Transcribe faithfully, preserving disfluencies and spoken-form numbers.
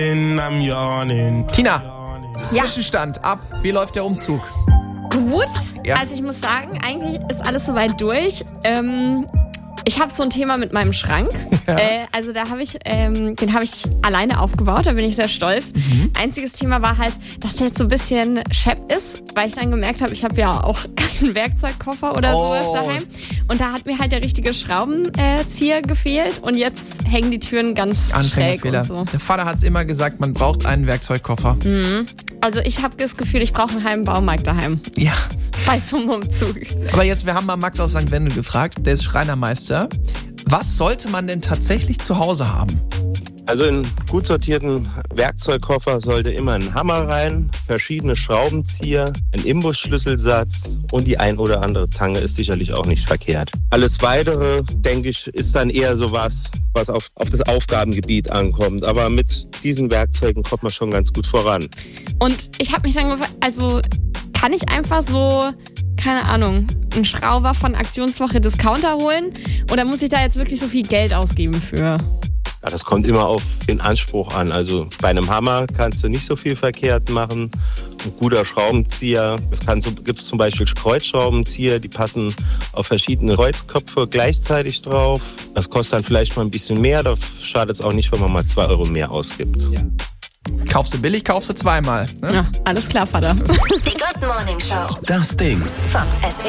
Tina, Ja. Zwischenstand ab. Wie läuft der Umzug? Gut. Ja. Also ich muss sagen, eigentlich ist alles soweit durch. Ähm, ich habe so ein Thema mit meinem Schrank. Ja. Äh, also da habe ich, ähm, den habe ich alleine aufgebaut, da bin ich sehr stolz. Mhm. Einziges Thema war halt, dass der jetzt so ein bisschen schepp ist, weil ich dann gemerkt habe, ich habe ja auch keinen Werkzeugkoffer oder Oh. sowas daheim. Und da hat mir halt der richtige Schraubenzieher gefehlt und jetzt hängen die Türen ganz schräg Anfängerfehler. und so. Der Vater hat es immer gesagt, man braucht einen Werkzeugkoffer. Mhm. Also ich habe das Gefühl, ich brauche einen halben Baumarkt daheim. Ja. Bei so einem Umzug. Aber jetzt, wir haben mal Max aus Sankt Wendel gefragt, der ist Schreinermeister. Was sollte man denn tatsächlich zu Hause haben? Also in gut sortierten Werkzeugkoffer sollte immer ein Hammer rein, verschiedene Schraubenzieher, ein Imbusschlüsselsatz und die ein oder andere Zange ist sicherlich auch nicht verkehrt. Alles Weitere, denke ich, ist dann eher sowas, was auf, auf das Aufgabengebiet ankommt. Aber mit diesen Werkzeugen kommt man schon ganz gut voran. Und ich habe mich dann gefragt, also kann ich einfach so, keine Ahnung, einen Schrauber von Aktionswoche Discounter holen? Oder muss ich da jetzt wirklich so viel Geld ausgeben für? Ja, das kommt immer auf den Anspruch an. Also bei einem Hammer kannst du nicht so viel verkehrt machen. Ein guter Schraubenzieher, es kann so, gibt es zum Beispiel Kreuzschraubenzieher, die passen auf verschiedene Kreuzköpfe gleichzeitig drauf. Das kostet dann vielleicht mal ein bisschen mehr, da schadet es auch nicht, wenn man mal zwei Euro mehr ausgibt. Ja. Kaufst du billig, kaufst du zweimal. Ne? Ja, alles klar, Vater. Die Good Morning Show. Das Ding. Von S W